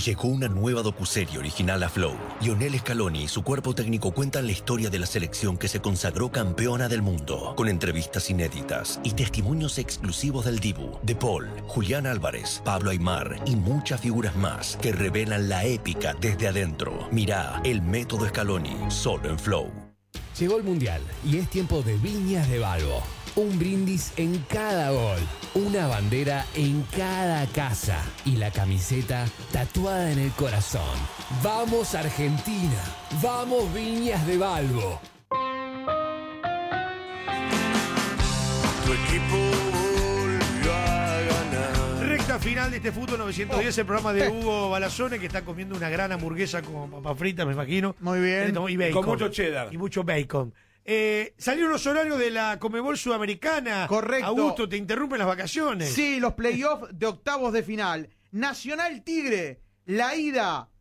Llegó una nueva docuserie original a Flow. Lionel Scaloni y su cuerpo técnico cuentan la historia de la selección que se consagró campeona del mundo, con entrevistas inéditas y testimonios exclusivos del Dibu, De Paul, Julián Álvarez, Pablo Aimar y muchas figuras más que revelan la épica desde adentro. Mirá El Método Scaloni, solo en Flow. Llegó el Mundial y es tiempo de Viñas de Balbo. Un brindis en cada gol, una bandera en cada casa y la camiseta tatuada en el corazón. ¡Vamos Argentina! ¡Vamos Viñas de Balbo! Tu equipo volvió a ganar. Recta final de este Fútbol 910, el programa de Hugo Balazone, que está comiendo una gran hamburguesa con papas fritas, me imagino. Muy bien. Y bacon. Con mucho cheddar. Y mucho bacon. Salieron los horarios de la Conmebol Sudamericana. Correcto. Augusto, te interrumpen las vacaciones. Sí, los playoffs de octavos de final. Nacional Tigre, la ida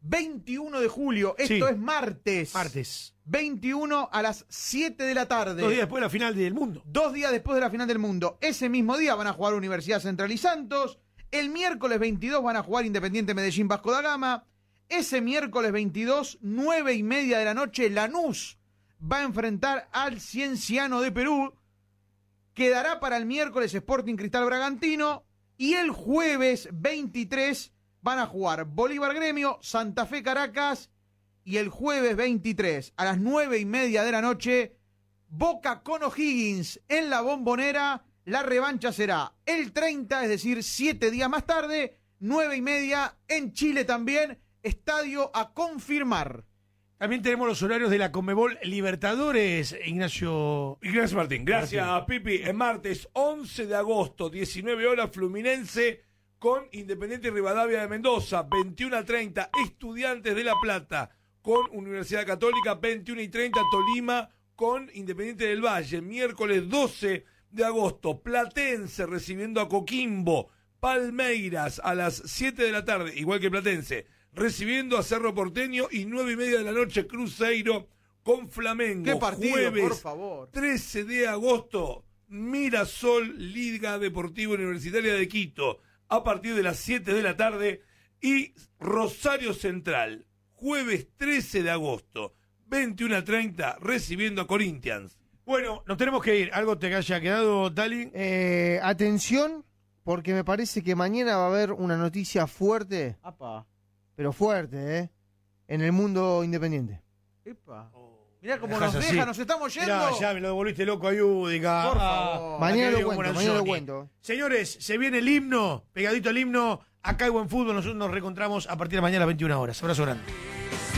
21 de julio. Esto Sí. es martes. Martes. 21 a las 7 de la tarde. 2 días después de la final del mundo. 2 días después de la final del mundo. Ese mismo día van a jugar Universidad Central y Santos. El miércoles 22 van a jugar Independiente Medellín Vasco da Gama. Ese miércoles 22, 9:30 de la noche, Lanús va a enfrentar al Cienciano de Perú. Quedará para el miércoles Sporting Cristal Bragantino. Y el jueves 23 van a jugar Bolívar Gremio, Santa Fe Caracas. Y el jueves 23 a las 9:30 de la noche, Boca con O'Higgins en la Bombonera. La revancha será el 30, es decir, 7 días más tarde, 9:30 en Chile también. Estadio a confirmar. También tenemos los horarios de la Conmebol Libertadores, Ignacio Martín. Gracias, Pipi. Es martes 11 de agosto, 19 horas, Fluminense con Independiente Rivadavia de Mendoza, 21:30, Estudiantes de La Plata con Universidad Católica, 21:30, Tolima con Independiente del Valle. Miércoles 12 de agosto, Platense recibiendo a Coquimbo, Palmeiras a las 7 de la tarde, igual que Platense, recibiendo a Cerro Porteño, y 9:30 de la noche, Cruzeiro con Flamengo. ¡Qué partido, Jueves, por favor! 13 de agosto, Mirasol, Liga Deportiva Universitaria de Quito, a partir de las 7 de la tarde, y Rosario Central, jueves 13 de agosto, 21:30, recibiendo a Corinthians. Bueno, nos tenemos que ir. ¿Algo te haya quedado, Dali? Atención, porque me parece que mañana va a haber una noticia fuerte, ¡Apa! pero fuerte, en el mundo independiente. ¡Epa! Mirá cómo Dejás nos así. deja, nos estamos yendo. Mirá, ya me lo devolviste loco a Yudica. Por favor. Mañana Aquel lo como cuento, mañana lo Lanzoni. cuento. Señores, se viene el himno, pegadito al himno. Acá hay buen fútbol, nosotros nos reencontramos a partir de mañana a las 21 horas. Abrazo grande.